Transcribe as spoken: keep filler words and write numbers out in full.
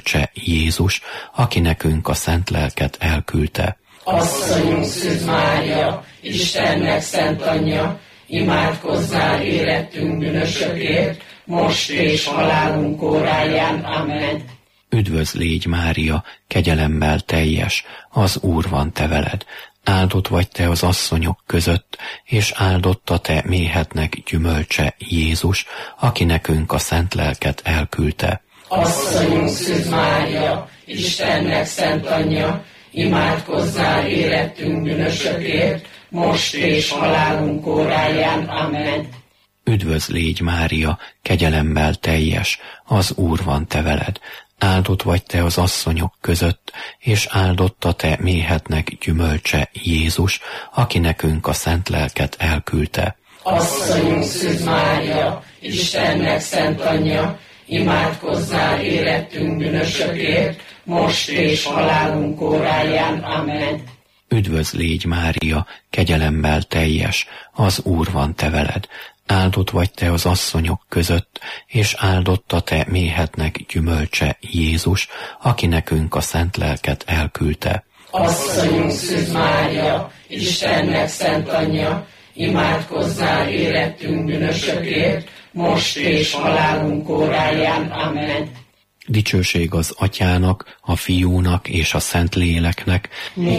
gyümölcse Jézus, aki nekünk a szent lelket elküldte. Asszonyunk Szűz Mária, Istennek szent anyja, imádkozzál érettünk bűnösökért, most és halálunk óráján. Amen. Üdvözl légy, Mária, kegyelemmel teljes, az Úr van te veled. Áldott vagy te az asszonyok között, és áldott a te méhednek gyümölcse Jézus, aki nekünk a szent lelket elküldte. Asszonyunk Szűz Mária, Istennek szent anyja, imádkozzál érettünk bűnösökért, most és halálunk óráján. Amen. Üdvözl légy, Mária, kegyelemmel teljes, az Úr van te veled. Áldott vagy te az asszonyok között, és áldott a te méhednek gyümölcse Jézus, aki nekünk a szent lelket elküldte. Asszonyunk Szűz Mária, Istennek szent anyja, imádkozzál érettünk bűnösökért, most és halálunk óráján. Amen. Üdvözl légy, Mária, kegyelemmel teljes, az Úr van te veled. Áldott vagy te az asszonyok között, és áldott a te méhednek gyümölcse Jézus, aki nekünk a szent lelket elküldte. Asszonyunk Szűz Mária, Istennek szent anyja, imádkozzál érettünk bűnösökért, most és halálunk óráján. Amen. Dicsőség az Atyának, a Fiúnak és a Szentléleknek,